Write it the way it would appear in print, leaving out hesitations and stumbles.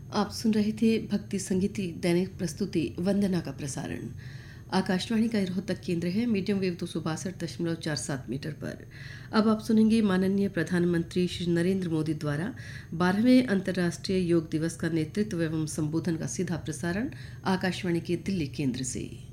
आप सुन रहे थे भक्ति संगीति दैनिक प्रस्तुति वंदना का प्रसारण। आकाशवाणी का रोहतक केंद्र है मीडियम वेव 262.47 मीटर पर। अब आप सुनेंगे माननीय प्रधानमंत्री श्री नरेंद्र मोदी द्वारा 12वें अंतर्राष्ट्रीय योग दिवस का नेतृत्व एवं संबोधन का सीधा प्रसारण आकाशवाणी के दिल्ली केंद्र से।